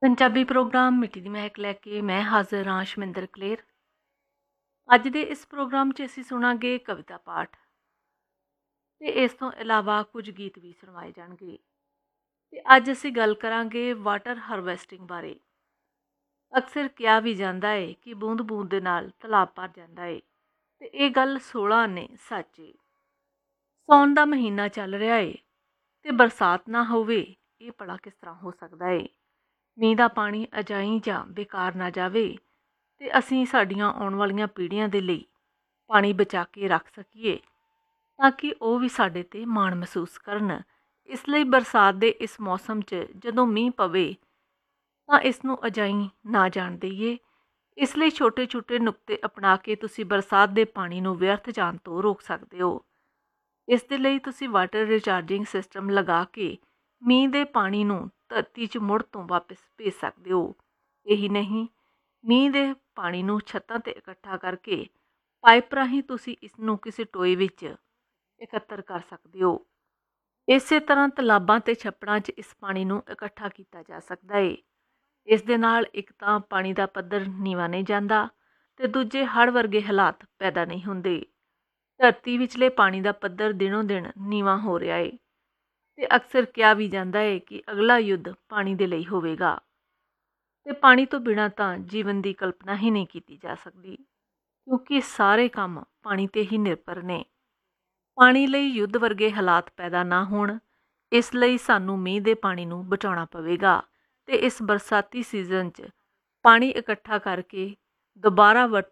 Punjabi programme ਮਿੱਟੀ ਦੀ ਮਹਿਕ ਲੈ ਕੇ ਮੈਂ ਹਾਜ਼ਰ ਹਾਂ ਸ਼ਮਿੰਦਰ ਕਲੇਰ। ਅੱਜ ਦੇ ਇਸ ਪ੍ਰੋਗਰਾਮ 'ਚ ਅਸੀਂ ਸੁਣਾਂਗੇ ਕਵਿਤਾ ਪਾਠ ਤੇ ਇਸ ਤੋਂ ਇਲਾਵਾ ਕੁਝ ਗੀਤ ਵੀ ਸੁਣਵਾਏ ਜਾਣਗੇ। ਤੇ ਅੱਜ ਅਸੀਂ ਗੱਲ ਕਰਾਂਗੇ ਵਾਟਰ ਹਾਰਵੈਸਟਿੰਗ ਬਾਰੇ। ਅਕਸਰ ਕਿਹਾ ਵੀ ਜਾਂਦਾ ਹੈ ਕਿ ਬੂੰਦ ਬੂੰਦ ਦੇ ਨਾਲ ਤਲਾਬ ਭਰ ਜਾਂਦਾ ਹੈ, ਤੇ ਇਹ ਗੱਲ 16 ਨੇ ਸੱਚ ਏ। ਸਾਉਣ ਦਾ ਮਹੀਨਾ ਚੱਲ ਰਿਹਾ ਏ ਤੇ ਬਰਸਾਤ ਨਾ ਹੋਵੇ, ਇਹ ਭਲਾ ਕਿਸ ਤਰ੍ਹਾਂ ਹੋ ਸਕਦਾ ਏ। ਮੀਂਹ ਦਾ ਪਾਣੀ ਅਜਾਈਂ ਜਾਂ ਬੇਕਾਰ ਨਾ ਜਾਵੇ ਤੇ ਅਸੀਂ ਸਾਡੀਆਂ ਆਉਣ ਵਾਲੀਆਂ ਪੀੜ੍ਹੀਆਂ ਦੇ ਲਈ ਪਾਣੀ ਬਚਾ ਕੇ ਰੱਖ ਸਕੀਏ, ਤਾਂ ਕਿ ਉਹ ਵੀ ਸਾਡੇ 'ਤੇ ਮਾਣ ਮਹਿਸੂਸ ਕਰਨ। ਇਸ ਲਈ ਬਰਸਾਤ ਦੇ ਇਸ ਮੌਸਮ 'ਚ ਜਦੋਂ ਮੀਂਹ ਪਵੇ ਤਾਂ ਇਸ ਨੂੰ ਅਜਾਈਂ ਨਾ ਜਾਣ ਦੇਈਏ। ਇਸ ਲਈ ਛੋਟੇ ਛੋਟੇ ਨੁਕਤੇ ਅਪਣਾ ਕੇ ਤੁਸੀਂ ਬਰਸਾਤ ਦੇ ਪਾਣੀ ਨੂੰ ਵਿਅਰਥ ਜਾਣ ਤੋਂ ਰੋਕ ਸਕਦੇ ਹੋ। ਇਸ ਦੇ ਲਈ ਤੁਸੀਂ ਵਾਟਰ ਰਿਚਾਰਜਿੰਗ ਸਿਸਟਮ ਲਗਾ ਕੇ ਮੀਂਹ ਦੇ ਪਾਣੀ ਨੂੰ ਧਰਤੀ 'ਚ ਮੁੜ ਤੋਂ ਵਾਪਸ ਭੇਜ ਸਕਦੇ ਹੋ। ਇਹੀ ਨਹੀਂ, ਮੀਂਹ ਦੇ ਪਾਣੀ ਨੂੰ ਛੱਤਾਂ 'ਤੇ ਇਕੱਠਾ ਕਰਕੇ ਪਾਈਪ ਰਾਹੀਂ ਤੁਸੀਂ ਇਸ ਨੂੰ ਕਿਸੇ ਟੋਏ ਵਿੱਚ ਇਕੱਤਰ ਕਰ ਸਕਦੇ ਹੋ। ਇਸੇ ਤਰ੍ਹਾਂ ਤਲਾਬਾਂ ਅਤੇ ਛੱਪੜਾਂ 'ਚ ਇਸ ਪਾਣੀ ਨੂੰ ਇਕੱਠਾ ਕੀਤਾ ਜਾ ਸਕਦਾ ਹੈ। ਇਸ ਦੇ ਨਾਲ ਇੱਕ ਤਾਂ ਪਾਣੀ ਦਾ ਪੱਧਰ ਨੀਵਾਂ ਨਹੀਂ ਜਾਂਦਾ ਅਤੇ ਦੂਜੇ ਹੜ੍ਹ ਵਰਗੇ ਹਾਲਾਤ ਪੈਦਾ ਨਹੀਂ ਹੁੰਦੇ। ਧਰਤੀ ਵਿਚਲੇ ਪਾਣੀ ਦਾ ਪੱਧਰ ਦਿਨੋਂ ਦਿਨ ਨੀਵਾਂ ਹੋ ਰਿਹਾ ਹੈ ਤੇ ਅਕਸਰ ਕਿਹਾ ਵੀ ਜਾਂਦਾ ਹੈ ਕਿ ਅਗਲਾ ਯੁੱਧ ਪਾਣੀ ਦੇ ਲਈ ਹੋਵੇਗਾ, ਤੇ ਪਾਣੀ ਤੋਂ ਬਿਨਾਂ ਤਾਂ ਜੀਵਨ ਦੀ ਕਲਪਨਾ ਹੀ ਨਹੀਂ ਕੀਤੀ ਜਾ ਸਕਦੀ, ਕਿਉਂਕਿ ਸਾਰੇ ਕੰਮ ਪਾਣੀ 'ਤੇ ਹੀ ਨਿਰਭਰ ਨੇ। ਪਾਣੀ ਲਈ ਯੁੱਧ ਵਰਗੇ ਹਾਲਾਤ ਪੈਦਾ ਨਾ ਹੋਣ, ਇਸ ਲਈ ਸਾਨੂੰ ਮੀਂਹ ਦੇ ਪਾਣੀ ਨੂੰ ਬਚਾਉਣਾ ਪਵੇਗਾ ਤੇ ਇਸ ਬਰਸਾਤੀ ਸੀਜ਼ਨ 'ਚ ਪਾਣੀ ਇਕੱਠਾ ਕਰਕੇ ਦੁਬਾਰਾ ਵਰਤੋਂ